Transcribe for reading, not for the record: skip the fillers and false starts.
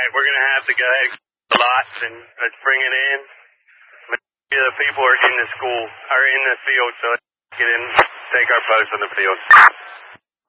right, we're going to have to go ahead and the lots and let's bring it in. The people are in the school, are in the field, so let's get in, take our post on the field.